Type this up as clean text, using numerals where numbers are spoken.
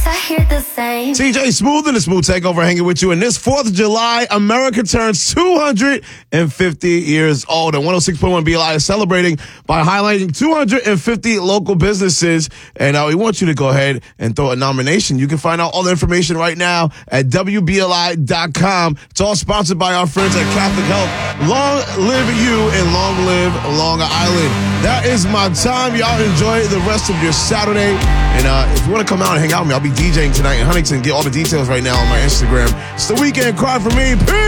I hear the same. TJ Smooth and the Smooth Takeover hanging with you. And this 4th of July, America turns 250 years old. And 106.1 BLI is celebrating by highlighting 250 local businesses. And we want you to go ahead and throw a nomination. You can find out all the information right now at WBLI.com. It's all sponsored by our friends at Catholic Health. Long live you and long live Long Island. That is my time. Y'all enjoy the rest of your Saturday. And if you want to come out and hang out with me, I'll be DJing tonight in Huntington. Get all the details right now on my Instagram. It's the weekend. Cry for me. Peace.